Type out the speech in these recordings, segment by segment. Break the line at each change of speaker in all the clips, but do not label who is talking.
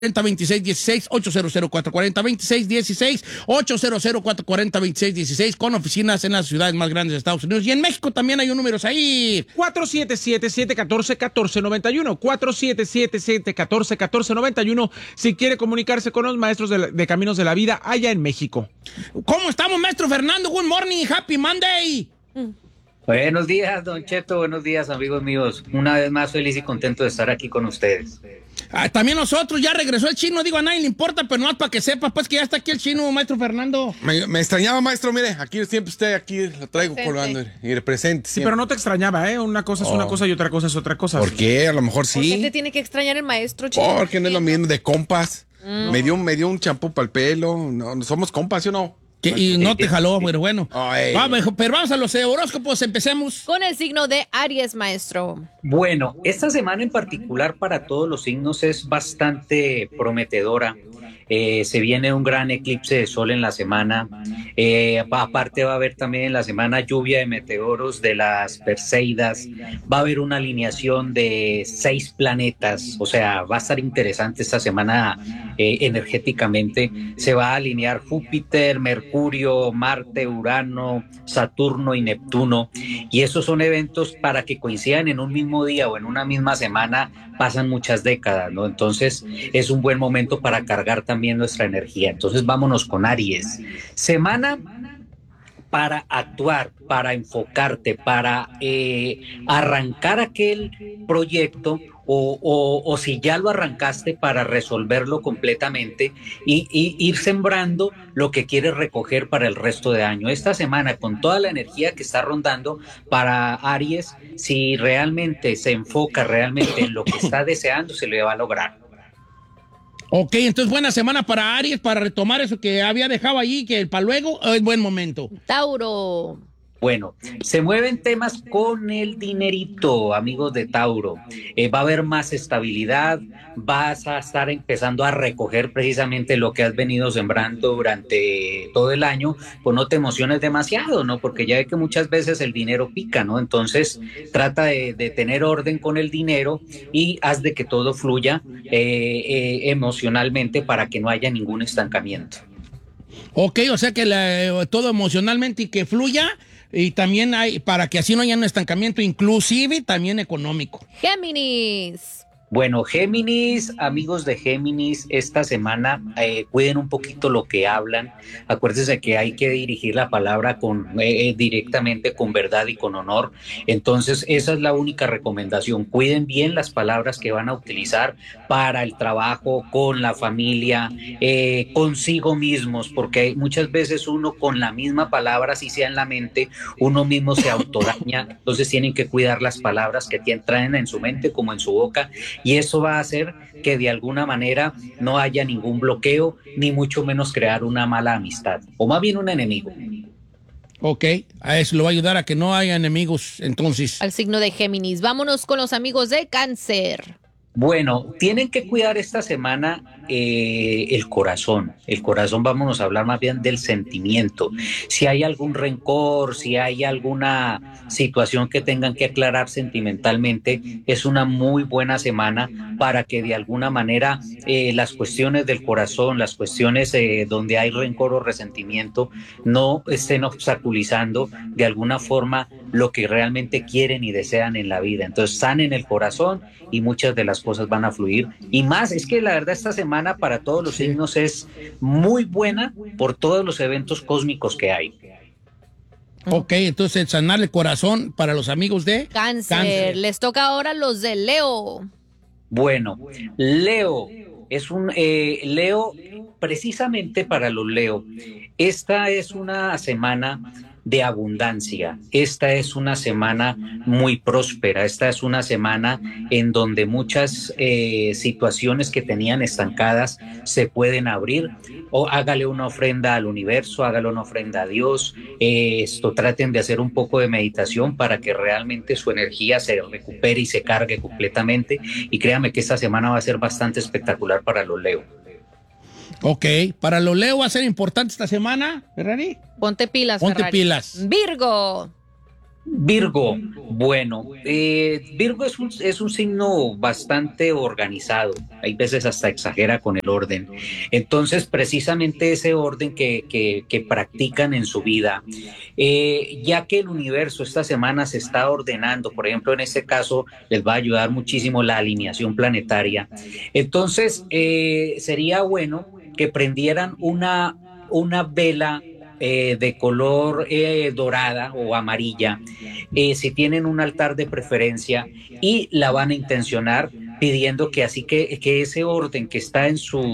440-2616, 800-440-2616, 800-440-2616, con oficinas en las ciudades más grandes de Estados Unidos. Y en México también hay un número ahí.
477-714-1491, 477-714-1491, si quiere comunicarse con los maestros de Caminos de la Vida allá en México.
¿Cómo estamos, maestro Fernando? Good morning, happy Monday.
Buenos días, Don Cheto, buenos días, amigos míos. Una vez más feliz y contento de estar aquí con ustedes.
También nosotros, ya regresó el chino, digo, a nadie le importa, pero no es para que sepa, pues que ya está aquí el chino, maestro Fernando.
Me extrañaba, maestro, mire, aquí siempre usted, aquí lo traigo colgando y presente.
Sí, pero no te extrañaba, ¿eh? Una cosa es una cosa y otra cosa es otra cosa.
¿Por qué? A lo mejor
¿Por qué
sí.
te tiene que extrañar el maestro, chino?
Porque no es lo mismo, de compas. Me dio un champú para el pelo. No somos compas, ¿sí o no?
Y no te jaló, pero bueno.
Ay.
Pero vamos a los horóscopos, empecemos.
Con el signo de Aries, maestro.
Bueno, esta semana en particular para todos los signos es bastante prometedora. Se viene un gran eclipse de sol en la semana. Aparte va a haber también en la semana lluvia de meteoros de las Perseidas. Va a haber una alineación de 6 planetas. O sea, va a estar interesante esta semana energéticamente. Se va a alinear Júpiter, Mercurio, Marte, Urano, Saturno y Neptuno. Y esos son eventos para que coincidan en un mismo día o en una misma semana. Pasan muchas décadas, ¿no? Entonces es un buen momento para cargar también nuestra energía. Entonces vámonos con Aries. Semana para actuar, para enfocarte, para arrancar aquel proyecto o si ya lo arrancaste, para resolverlo completamente y ir sembrando lo que quieres recoger para el resto de año. Esta semana, con toda la energía que está rondando para Aries, si realmente se enfoca realmente en lo que está deseando, se le va a lograr.
Ok, entonces buena semana para Aries, para retomar eso que había dejado allí, que para luego es buen momento.
Tauro.
Bueno, se mueven temas con el dinerito, amigos de Tauro. Va a haber más estabilidad, vas a estar empezando a recoger precisamente lo que has venido sembrando durante todo el año, pues no te emociones demasiado, ¿no? Porque ya ve que muchas veces el dinero pica, ¿no? Entonces trata de tener orden con el dinero y haz de que todo fluya emocionalmente para que no haya ningún estancamiento.
Ok, o sea que todo emocionalmente y que fluya. Y también hay, para que así no haya un estancamiento, inclusive también económico.
Géminis.
Bueno, Géminis, amigos de Géminis, esta semana cuiden un poquito lo que hablan. Acuérdense que hay que dirigir la palabra directamente con verdad y con honor. Entonces, esa es la única recomendación. Cuiden bien las palabras que van a utilizar para el trabajo, con la familia, consigo mismos, porque muchas veces uno con la misma palabra, si sea en la mente, uno mismo se autodaña. Entonces, tienen que cuidar las palabras que traen en su mente como en su boca. Y eso va a hacer que de alguna manera no haya ningún bloqueo, ni mucho menos crear una mala amistad, o más bien un enemigo.
Ok, a eso lo va a ayudar a que no haya enemigos, entonces.
Al signo de Géminis. Vámonos con los amigos de Cáncer.
Bueno, tienen que cuidar esta semana el corazón. El corazón, vámonos a hablar más bien del sentimiento. Si hay algún rencor, si hay alguna situación que tengan que aclarar sentimentalmente, es una muy buena semana para que de alguna manera las cuestiones del corazón, las cuestiones donde hay rencor o resentimiento, no estén obstaculizando de alguna forma lo que realmente quieren y desean en la vida. Entonces, sanen el corazón y muchas de las cosas van a fluir. Y más, es que la verdad esta semana para todos los signos es muy buena por todos los eventos cósmicos que hay.
Ok, entonces sanar el corazón para los amigos de
Cáncer. Les toca ahora los de Leo.
Bueno, Leo es un Leo, precisamente para los Leo, esta es una semana de abundancia. Esta es una semana muy próspera. Esta es una semana en donde muchas situaciones que tenían estancadas se pueden abrir. O hágale una ofrenda al universo, hágale una ofrenda a Dios. Traten de hacer un poco de meditación para que realmente su energía se recupere y se cargue completamente. Y créame que esta semana va a ser bastante espectacular para los Leo.
Ok, para los Leo va a ser importante esta semana, Ferrari.
Ponte pilas,
Ponte
Ferrari.
pilas.
Virgo.
Virgo, bueno, Virgo es un signo bastante organizado, hay veces hasta exagera con el orden. Entonces, precisamente ese orden que practican en su vida, ya que el universo esta semana se está ordenando, por ejemplo, en este caso les va a ayudar muchísimo la alineación planetaria. Entonces, sería bueno que prendieran una vela de color dorada o amarilla, si tienen un altar de preferencia, y la van a intencionar pidiendo que así que ese orden que está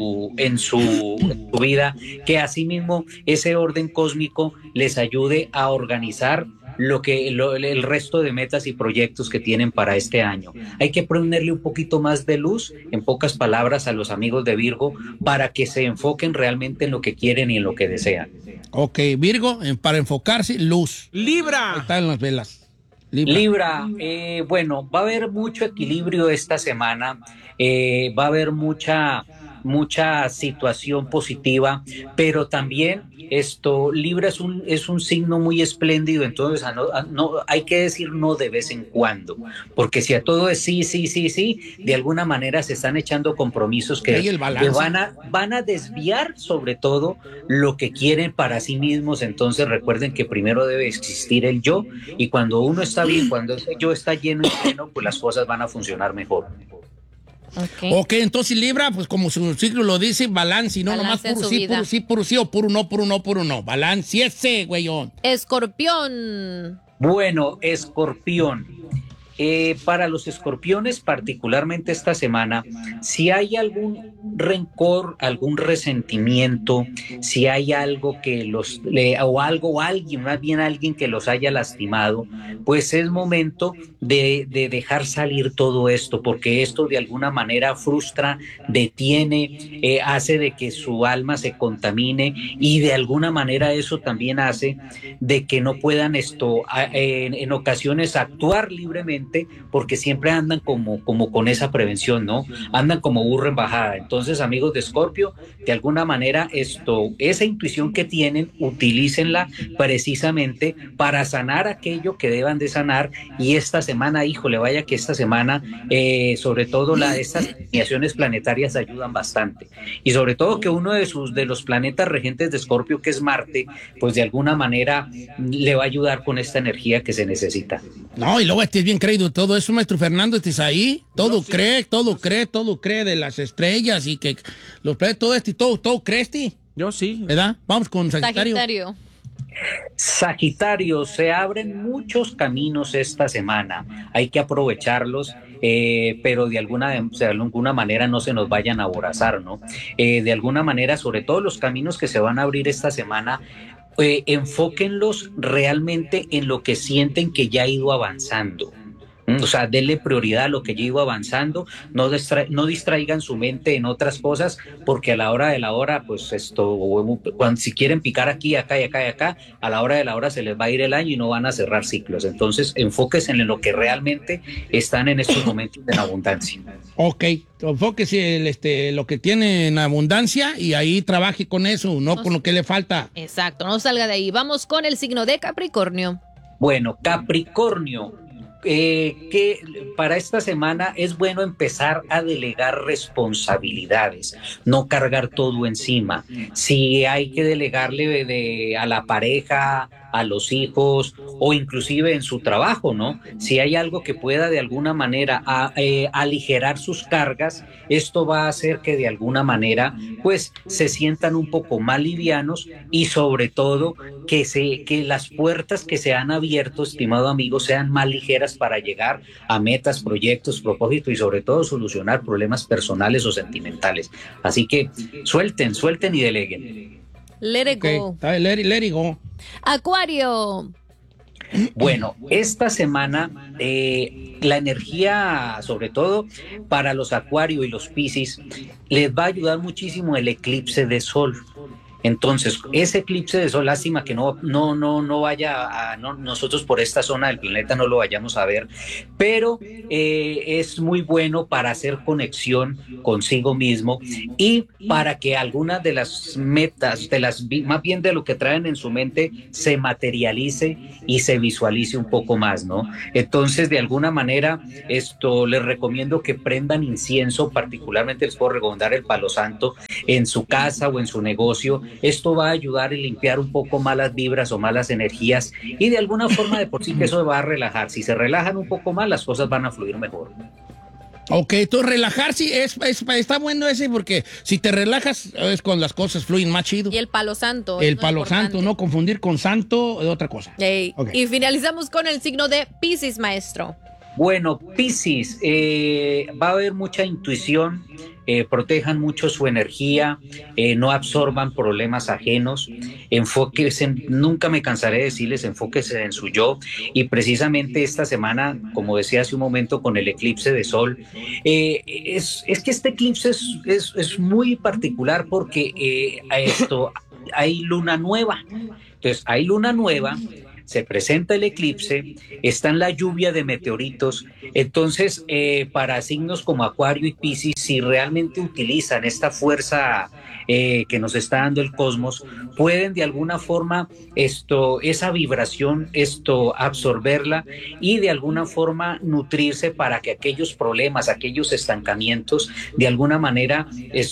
en su vida, que asimismo ese orden cósmico les ayude a organizar el resto de metas y proyectos que tienen para este año. Hay que ponerle un poquito más de luz, en pocas palabras, a los amigos de Virgo, para que se enfoquen realmente en lo que quieren y en lo que desean.
Ok, Virgo, para enfocarse, luz. Ahí
Libra.
están las velas.
Libra, bueno, va a haber mucho equilibrio esta semana, va a haber mucha situación positiva, pero también Libra es un signo muy espléndido, entonces no, hay que decir no de vez en cuando, porque si a todo es sí, sí, sí, sí, de alguna manera se están echando compromisos que van a desviar sobre todo lo que quieren para sí mismos. Entonces recuerden que primero debe existir el yo, y cuando uno está bien, cuando ese yo está lleno y pleno, pues las cosas van a funcionar mejor.
Ok, entonces Libra, pues como su ciclo lo dice, balance, y no nomás puro sí, puro sí, o puro no. Balance ese, güeyón.
Escorpión.
Bueno, Escorpión. Para los escorpiones, particularmente esta semana, si hay algún rencor, algún resentimiento, si hay algo o alguien, más bien alguien que los haya lastimado, pues es momento de dejar salir todo esto, porque esto de alguna manera frustra, detiene, hace de que su alma se contamine, y de alguna manera eso también hace de que no puedan en ocasiones actuar libremente, porque siempre andan como con esa prevención, ¿no? Andan como burro en bajada. Entonces, amigos de Escorpio, de alguna manera esa intuición que tienen, utilícenla precisamente para sanar aquello que deban de sanar. Y esta semana, híjole, vaya que esta semana, sobre todo estas alineaciones planetarias ayudan bastante. Y sobre todo que uno de los planetas regentes de Escorpio, que es Marte, pues de alguna manera le va a ayudar con esta energía que se necesita.
No, y luego es bien creído todo eso, maestro Fernando, ¿estás ahí? Todo cree de las estrellas y que los planetas, todo crees,
Yo sí.
¿verdad? Vamos con
Sagitario, se abren muchos caminos esta semana, hay que aprovecharlos, pero de alguna manera no se nos vayan a aborazar, ¿no? De alguna manera, sobre todo los caminos que se van a abrir esta semana, enfóquenlos realmente en lo que sienten que ya ha ido avanzando. O sea, denle prioridad a lo que ya iba avanzando, no distraigan su mente en otras cosas, porque a la hora de la hora, pues si quieren picar aquí, acá y acá y acá, a la hora de la hora se les va a ir el año y no van a cerrar ciclos. Entonces, enfóquense en lo que realmente están en estos momentos en abundancia.
Ok, enfóquese lo que tiene en abundancia y ahí trabaje con eso, no con lo que le falta.
Exacto, no salga de ahí. Vamos con el signo de Capricornio.
Bueno, Capricornio. Que para esta semana es bueno empezar a delegar responsabilidades, no cargar todo encima. Si hay que delegarle a la pareja, a los hijos o inclusive en su trabajo, ¿no? Si hay algo que pueda de alguna manera aligerar sus cargas, esto va a hacer que de alguna manera pues se sientan un poco más livianos, y sobre todo que las puertas que se han abierto, estimado amigo, sean más ligeras para llegar a metas, proyectos, propósitos, y sobre todo solucionar problemas personales o sentimentales. Así que suelten y deleguen.
Let it go.
Let it go.
Acuario.
Bueno, esta semana la energía, sobre todo para los Acuario y los Piscis, les va a ayudar muchísimo el eclipse de sol. Entonces, ese eclipse de sol, lástima que no vaya a, nosotros por esta zona del planeta no lo vayamos a ver, pero es muy bueno para hacer conexión consigo mismo y para que algunas de las metas, más bien de lo que traen en su mente, se materialice y se visualice un poco más, ¿no? Entonces, de alguna manera, les recomiendo que prendan incienso, particularmente les puedo recomendar el palo santo en su casa o en su negocio. Esto va a ayudar a limpiar un poco malas vibras o malas energías y de alguna forma de por sí que eso va a relajar. Si se relajan un poco más, las cosas van a fluir mejor.
Ok, entonces relajarse está bueno ese porque si te relajas es cuando las cosas fluyen más chido.
Y el palo santo.
El palo santo, no confundir con santo de otra cosa.
Okay.
Okay.
Y finalizamos con el signo de Piscis, maestro.
Bueno, Piscis, va a haber mucha intuición, protejan mucho su energía, no absorban problemas ajenos, enfóquense, nunca me cansaré de decirles, enfóquense en su yo, y precisamente esta semana, como decía hace un momento con el eclipse de sol, es que este eclipse es muy particular porque hay luna nueva, entonces hay luna nueva, se presenta el eclipse, está en la lluvia de meteoritos. Entonces, para signos como Acuario y Piscis, si realmente utilizan esta fuerza que nos está dando el cosmos, pueden de alguna forma esa vibración, absorberla y de alguna forma nutrirse para que aquellos problemas, aquellos estancamientos, de alguna manera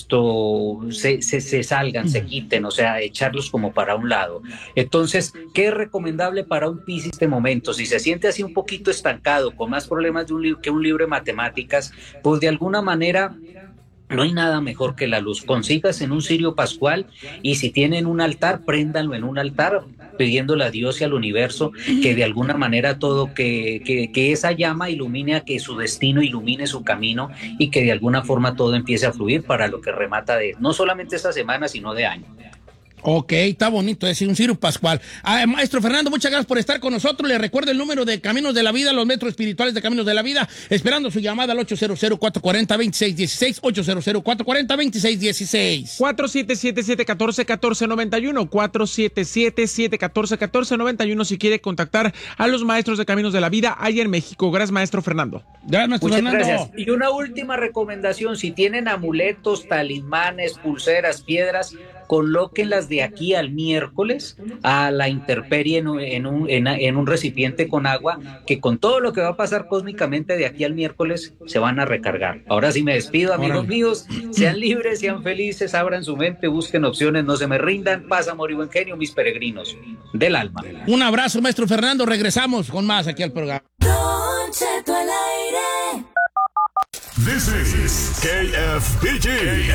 se salgan, se quiten, o sea, echarlos como para un lado. Entonces, ¿qué es recomendable para un Piscis este momento? Si se siente así un poquito estancado, con más problemas que un libro de matemáticas, pues de alguna manera no hay nada mejor que la luz. Consígase en un cirio pascual y si tienen un altar, préndanlo en un altar, pidiéndole a Dios y al universo que de alguna manera todo, que esa llama ilumine, a que su destino ilumine su camino y que de alguna forma todo empiece a fluir para lo que remata de no solamente esta semana, sino de año.
Ok, está bonito decir un cirio pascual. Maestro Fernando, muchas gracias por estar con nosotros. Le recuerdo el número de Caminos de la Vida, los metros espirituales de Caminos de la Vida, esperando su llamada al 800-440-2616, 800-440-2616.
4777-1414-91, 4777-1414-91, si quiere contactar a los maestros de Caminos de la Vida allá en México. Gracias, maestro Fernando.
Gracias, maestro
Muchas
Fernando.
gracias. Y una última recomendación, si tienen amuletos, talismanes, pulseras, piedras, colóquenlas de aquí al miércoles a la intemperie en un recipiente con agua, que con todo lo que va a pasar cósmicamente de aquí al miércoles se van a recargar. Ahora sí me despido, amigos míos, sean libres, sean felices, abran su mente, busquen opciones, no se me rindan, paz, amor y buen genio, mis peregrinos del alma.
Un abrazo, maestro Fernando, regresamos con más aquí al programa.
Don Cheto al aire.
This is KFBG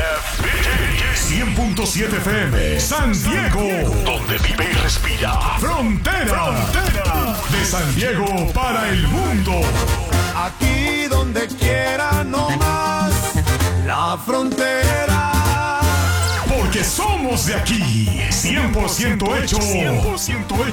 100.7 FM San Diego, donde vive y respira Frontera de San Diego para el mundo.
Aquí donde quiera, no más la frontera.
Porque somos de aquí, 100% hecho.